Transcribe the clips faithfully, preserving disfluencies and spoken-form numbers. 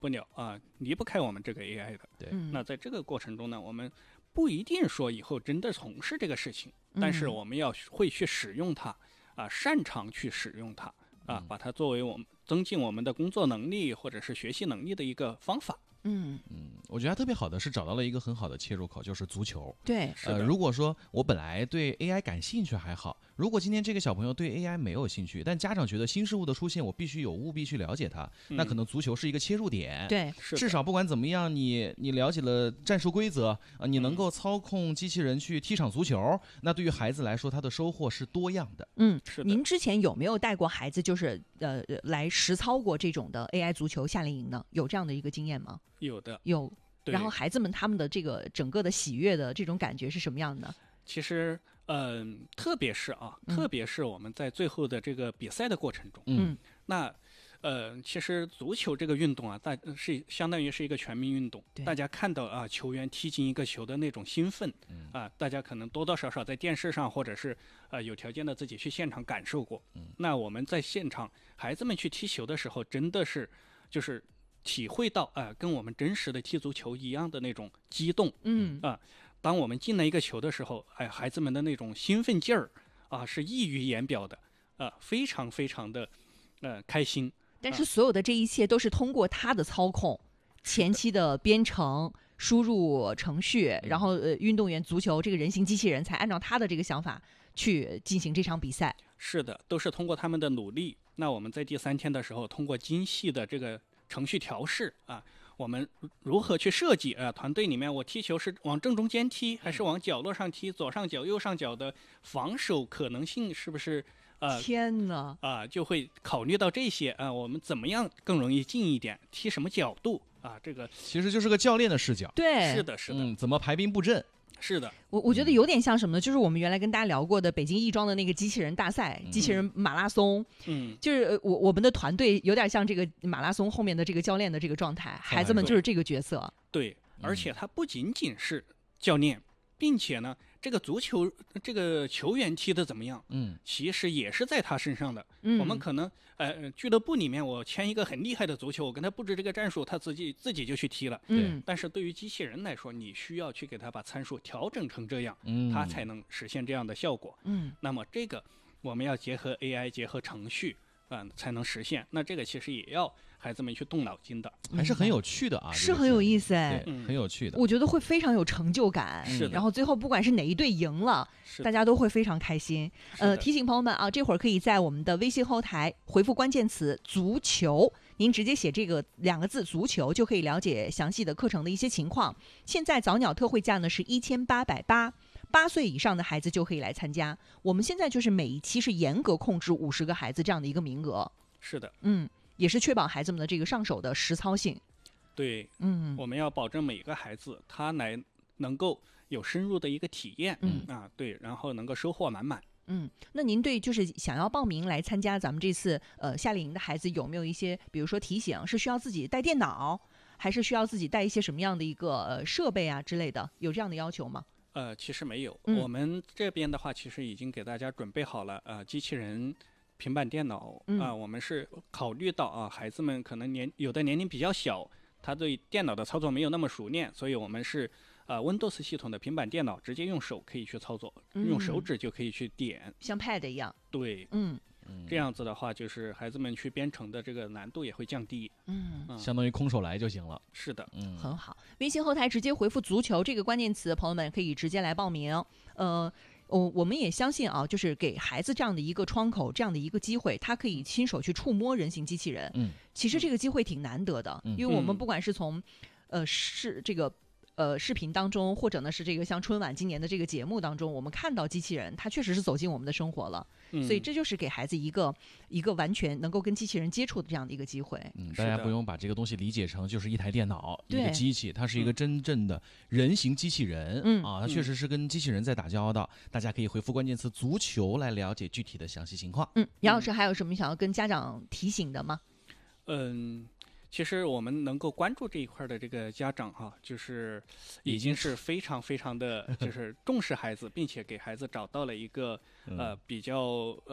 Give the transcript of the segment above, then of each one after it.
不了啊，离不开我们这个 A I 的。 对， 那在这个过程中呢，我们不一定说以后真的从事这个事情，但是我们要会去使用它啊，擅长去使用它啊，把它作为我们增进我们的工作能力或者是学习能力的一个方法。 嗯嗯，我觉得特别好的是找到了一个很好的切入口，就是足球。 对， 呃，如果说我本来对 A I 感兴趣还好，如果今天这个小朋友对 A I 没有兴趣，但家长觉得新事物的出现我必须有务必去了解它， 嗯、 那可能足球是一个切入点。 对， 至少不管怎么样，你你了解了战术规则啊、呃，你能够操控机器人去踢场足球，嗯、那对于孩子来说，他的收获是多样的。 嗯， 是的。 您之前有没有带过孩子，就是呃来实操过这种的 A I 足球夏令营呢？有这样的一个经验吗？ 有的， 有。然后孩子们他们的这个整个的喜悦的这种感觉是什么样的？ 其实，嗯、呃，特别是啊， 嗯、 特别是我们在最后的这个比赛的过程中， 嗯， 那，呃，其实足球这个运动啊，大是相当于是一个全民运动。大家看到啊，球员踢进一个球的那种兴奋， 嗯、 啊，大家可能多多少少在电视上或者是呃有条件的自己去现场感受过。 嗯、 那我们在现场，孩子们去踢球的时候，真的是就是体会到啊、呃，跟我们真实的踢足球一样的那种激动。 嗯啊，当我们进了一个球的时候，哎，孩子们的那种兴奋劲儿啊，是溢于言表的，啊，非常非常的呃开心。 但是所有的这一切都是通过他的操控，前期的编程、输入程序，然后呃，运动员足球这个人形机器人才按照他的这个想法去进行这场比赛。 是的，都是通过他们的努力。那我们在第三天的时候，通过精细的这个程序调试啊，我们如何去设计啊？团队里面我踢球是往正中间踢，还是往角落上踢？左上角、右上角的防守可能性是不是？呃， 天哪！ 啊，就会考虑到这些啊，我们怎么样更容易进一点？踢什么角度啊？这个其实就是个教练的视角。 对， 是的，是的。 嗯，怎么排兵布阵？ 是的， 我我觉得有点像什么呢？就是我们原来跟大家聊过的北京亦庄的那个机器人大赛、嗯、机器人马拉松， 嗯， 就是我我们的团队有点像这个马拉松后面的这个教练的这个状态，孩子们就是这个角色。 对，而且他不仅仅是教练，并且呢，这个足球这个球员踢得怎么样， 嗯， 其实也是在他身上的。 嗯， 我们可能呃俱乐部里面我签一个很厉害的足球，我跟他布置这个战术，他自己自己就去踢了。 嗯， 但是对于机器人来说，你需要去给他把参数调整成这样， 嗯， 他才能实现这样的效果。 嗯， 那么这个我们要结合 A I， 结合程序。啊、呃，才能实现。那这个其实也要孩子们去动脑筋的， 还是很有趣的啊， 是很有意思哎， 对，很有趣的。 我觉得会非常有成就感， 是的。 然后最后不管是哪一队赢了，大家都会非常开心。呃，提醒朋友们啊，这会儿可以在我们的微信后台回复关键词“足球”，您直接写这个两个字“足球”，就可以了解详细的课程的一些情况。现在早鸟特惠价呢是一千八百八。八岁以上的孩子就可以来参加。我们现在就是每一期是严格控制五十个孩子这样的一个名额。 是的， 嗯，也是确保孩子们的这个上手的实操性。 对， 嗯， 我们要保证每个孩子他来能够有深入的一个体验， 嗯啊，对，然后能够收获满满。 嗯，那您对就是想要报名来参加咱们这次呃夏令营的孩子有没有一些，比如说提醒，是需要自己带电脑，还是需要自己带一些什么样的一个呃设备啊之类的？有这样的要求吗？ 呃，其实没有、 嗯， 我们这边的话，其实已经给大家准备好了，呃，机器人、平板电脑啊、 嗯呃，我们是考虑到啊，孩子们可能年有的年龄比较小，他对电脑的操作没有那么熟练，所以我们是呃 Windows 系统的平板电脑，直接用手可以去操作， 嗯、 用手指就可以去点， 像 Pad 一样。 对， 嗯。 这样子的话，就是孩子们去编程的这个难度也会降低， 嗯， 嗯相当于空手来就行了。 是的， 嗯， 很好。微信后台直接回复“足球”这个关键词，朋友们可以直接来报名。呃，我我们也相信啊，就是给孩子这样的一个窗口，这样的一个机会，他可以亲手去触摸人形机器人。 嗯， 其实这个机会挺难得的， 嗯、 因为我们不管是从呃是这个。呃，视频当中，或者呢是这个像春晚今年的这个节目当中，我们看到机器人，它确实是走进我们的生活了， 嗯、 所以这就是给孩子一个一个完全能够跟机器人接触的这样的一个机会。 嗯，大家不用把这个东西理解成就是一台电脑、一个机器，它是一个嗯真正的人形机器人。 嗯啊，它确实是跟机器人在打交道。嗯、大家可以回复关键词“足球”来了解具体的详细情况。 嗯，杨老师还有什么想要跟家长提醒的吗？ 嗯。其实我们能够关注这一块的这个家长哈、啊，就是已经是非常非常的，就是重视孩子，并且给孩子找到了一个呃比较呃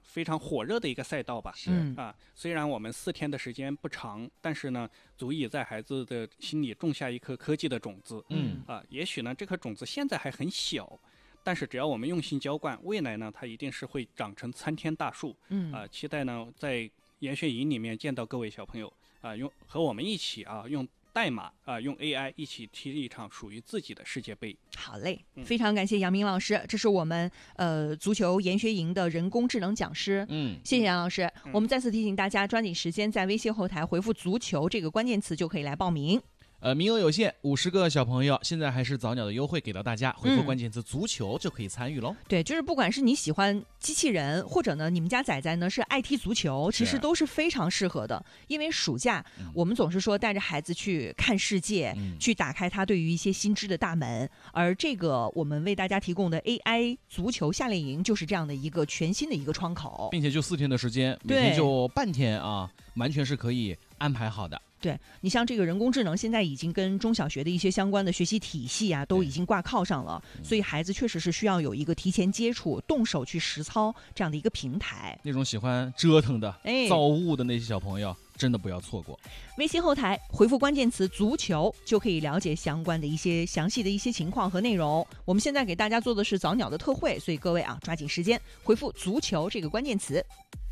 非常火热的一个赛道吧。 是啊，虽然我们四天的时间不长，但是呢，足以在孩子的心里种下一颗科技的种子。 嗯啊，也许呢，这颗种子现在还很小，但是只要我们用心浇灌，未来呢，它一定是会长成参天大树。 嗯啊，期待呢，在研学营里面见到各位小朋友啊，用和我们一起啊，用代码啊，用 A I 一起踢一场属于自己的世界杯。 好嘞， 嗯非常感谢杨明老师，这是我们呃足球研学营的人工智能讲师。 嗯， 谢谢杨老师。 嗯我们再次提醒大家，抓紧时间在微信后台回复“足球”这个关键词，就可以来报名。 呃，名额有限，五十个小朋友，现在还是早鸟的优惠给到大家，回复嗯关键词“足球”就可以参与喽。 对，就是不管是你喜欢机器人，或者呢你们家仔仔呢是爱踢足球，其实都是非常适合的。因为暑假、 嗯、 我们总是说带着孩子去看世界、 嗯， 去打开他对于一些新知的大门，而这个我们为大家提供的 A I 足球夏令营就是这样的一个全新的一个窗口， 并且就四天的时间，每天就半天啊，完全是可以安排好的。 对，你像这个人工智能现在已经跟中小学的一些相关的学习体系啊都已经挂靠上了，所以孩子确实是需要有一个提前接触、动手去实操这样的一个平台。 那种喜欢折腾的、 哎、 造物的那些小朋友真的不要错过。 微信后台回复关键词足球，就可以了解相关的一些详细的一些情况和内容。我们现在给大家做的是早鸟的特惠，所以各位啊，抓紧时间回复足球这个关键词。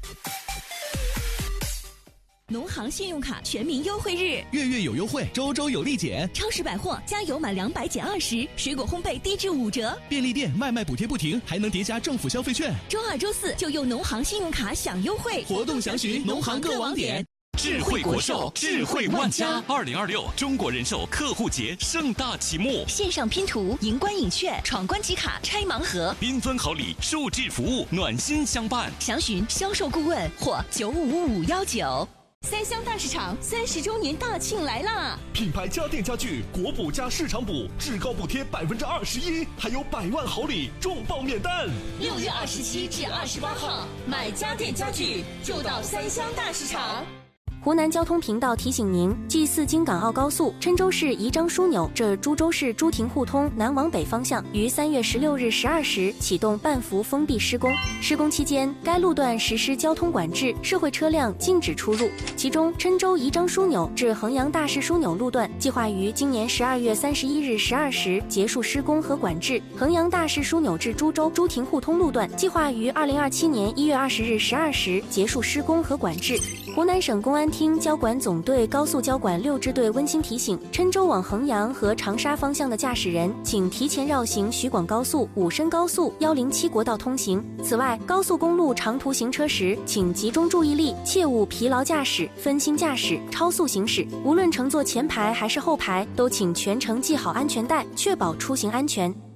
农行信用卡全民优惠日， 月月有优惠，周周有立减。 超市百货加油满两百减二十，水果烘焙低至五折。 便利店外卖补贴不停，还能叠加政府消费券。 周二、周四就用农行信用卡享优惠， 活动详询农行各网点。智慧国寿，智慧万家。二零二六中国人寿客户节盛大启幕， 线上拼图、赢关影券、闯关集卡、拆盲盒， 缤纷好礼，数字服务，暖心相伴。 详询销售顾问或九五五五幺九。三湘大市场三十周年大庆来啦！ 品牌家电家具国补加市场补，至高补贴百分之二十一，还有百万好礼，重磅免单。 六月二十七至二十八号，买家电家具就到三湘大市场。 湖南交通频道提醒您：继四京港澳高速郴州市宜章枢纽至株洲市朱亭互通南往北方向于三月十六日十二时启动半幅封闭施工。施工期间，该路段实施交通管制，社会车辆禁止出入。其中，郴州宜章枢纽至衡阳大市枢纽路段计划于今年十二月三十一日十二时结束施工和管制；衡阳大市枢纽至株洲朱亭互通路段计划于二零二七年一月二十日十二时结束施工和管制。湖南省公安厅交管总队高速交管六支队温馨提醒：郴州往衡阳和长沙方向的驾驶人，请提前绕行徐广高速、武深高速、一零七国道通行。此外，高速公路长途行车时，请集中注意力，切勿疲劳驾驶、分心驾驶、超速行驶。无论乘坐前排还是后排，都请全程系好安全带，确保出行安全。